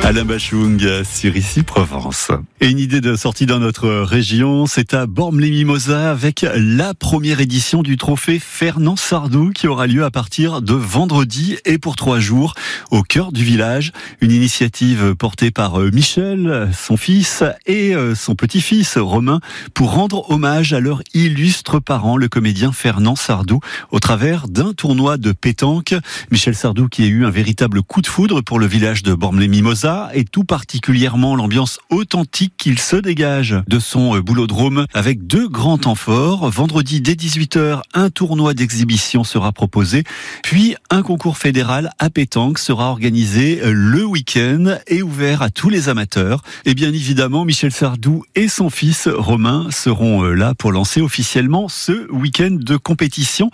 Alain Bachung sur Ici Provence. Et une idée de sortie dans notre région, c'est à Bormes-les-Mimosas avec la première édition du trophée Fernand Sardou qui aura lieu à partir de vendredi et pour 3 jours au cœur du village. Une initiative portée par Michel, son fils et son petit-fils Romain pour rendre hommage à leur illustre parent, le comédien Fernand Sardou, au travers d'un tournoi de pétanque. Michel Sardou qui a eu un véritable coup de foudre pour le village de Bormes-les-Mimosas et tout particulièrement l'ambiance authentique qu'il se dégage de son boulodrome avec 2 grands temps forts. Vendredi dès 18h, un tournoi d'exhibition sera proposé, puis un concours fédéral à pétanque sera organisé le week-end et ouvert à tous les amateurs. Et bien évidemment, Michel Sardou et son fils Romain seront là pour lancer officiellement ce week-end de compétition.